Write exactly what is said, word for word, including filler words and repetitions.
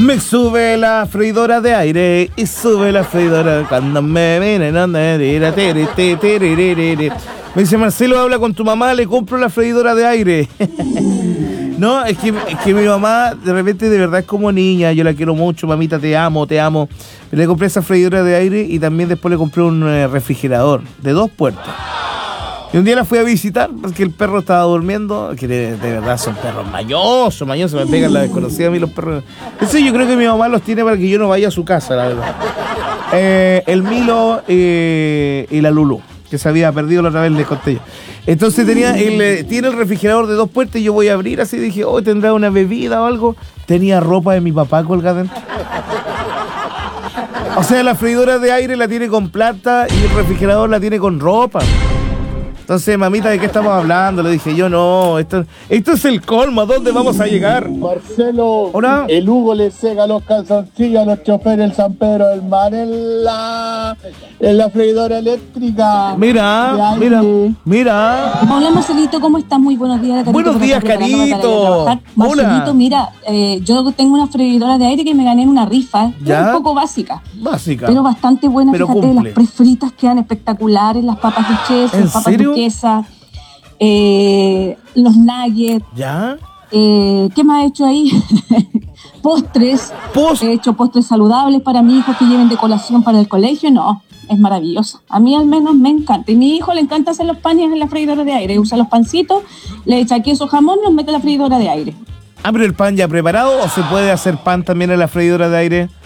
Me sube la freidora de aire y sube la freidora cuando me vienen a me dice Marcelo, habla con tu mamá, le compro la freidora de aire. No, es que, es que mi mamá de repente de verdad es como niña, yo la quiero mucho, mamita, te amo, te amo. Le compré esa freidora de aire y también después le compré un eh, refrigerador de dos puertas. Y un día la fui a visitar porque el perro estaba durmiendo, que de, de verdad son perros mañosos, mañosos, me pegan la desconocida a mí los perros. Eso yo creo que mi mamá los tiene para que yo no vaya a su casa, la verdad. Eh, el Milo eh, y la Lulu, que se había perdido la otra vez, les conté yo. Entonces tenía el, tiene el refrigerador de dos puertas y yo voy a abrir así, dije, oh, ¿tendrá una bebida o algo? Tenía ropa de mi papá colgada dentro. O sea, la freidora de aire la tiene con plata y el refrigerador la tiene con ropa. Entonces, mamita, ¿de qué estamos hablando? Le dije yo, no, esto, esto es el colmo, ¿a dónde vamos a llegar? Marcelo, ¿Hola? El Hugo le cega los calzoncillos a los choferes del San Pedro del Mar en la, en la freidora eléctrica. Mira, mira, mira. Hola Marcelito, ¿cómo estás? Muy buenos días. Carito, buenos días, Carito. Marcelito, Hola. mira, eh, yo tengo una freidora de aire que me gané en una rifa. ¿Ya? Es un poco básica. Básica. Pero bastante buena, pero fíjate, cumple. Las prefritas quedan espectaculares, las papas de queso, ¿En las papas serio? de queso, eh, los nuggets. ¿Ya? Eh, ¿Qué más he hecho ahí? Postres. Post- He hecho postres saludables para mis hijos que lleven de colación para el colegio. No, es maravilloso. A mí al menos me encanta. Y a mi hijo le encanta hacer los panes en la freidora de aire. Usa los pancitos, le echa queso, jamón, los mete en la freidora de aire. ¿Abre el pan ya preparado o se puede hacer pan también en la freidora de aire?